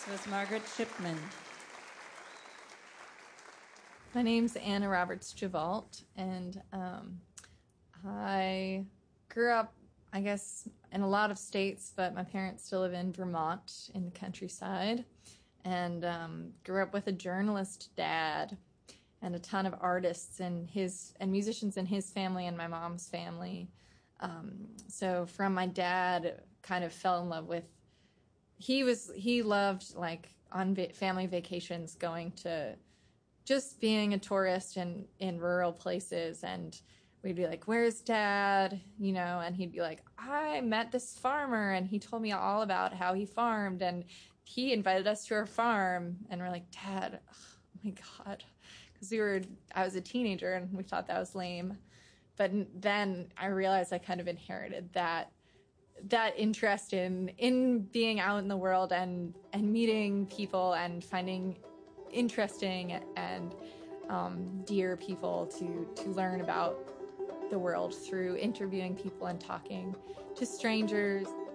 was Margaret Shipman. My name's Anna Roberts Javalt, and I grew up, I guess, in a lot of states, but my parents still live in Vermont in the countryside, and grew up with a journalist dad and a ton of artists and musicians in his family and my mom's family. So from my dad, kind of fell in love with. He loved like on family vacations going to just being a tourist in rural places, and we'd be like, "Where's Dad?" And he'd be like, "I met this farmer and he told me all about how he farmed and he invited us to our farm." And we're like, "Dad, oh my God." Because I was a teenager and we thought that was lame. But then I realized I kind of inherited that interest in being out in the world and meeting people and finding interesting and dear people to learn about the world through interviewing people and talking to strangers.